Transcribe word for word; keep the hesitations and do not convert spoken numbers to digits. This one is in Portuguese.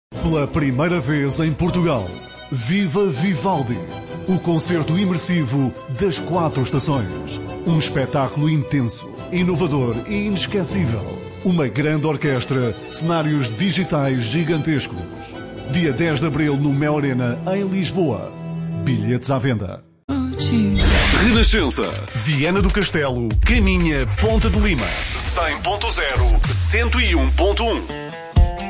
Pela primeira vez em Portugal, Viva Vivaldi, o concerto imersivo das quatro estações. Um espetáculo intenso, inovador e inesquecível. Uma grande orquestra, cenários digitais gigantescos. Dia dez de abril no Mel Arena, em Lisboa. Bilhetes à venda. Renascença, Viana do Castelo, Caminha, Ponta de Lima. cem ponto zero, cento e um ponto um.